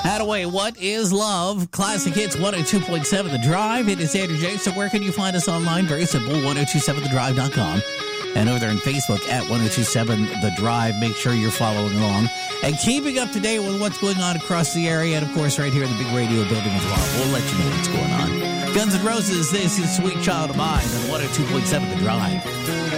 Hadaway, What is Love? Classic Hits 102.7 The Drive. It is Andrew J. So where can you find us online? Very simple, 1027thedrive.com. And over there on Facebook at 1027 The Drive. Make sure you're following along and keeping up to date with what's going on across the area. And, of course, right here in the big radio building as well. We'll let you know what's going on. Guns N' Roses, this is Sweet Child of Mine on 102.7 The Drive.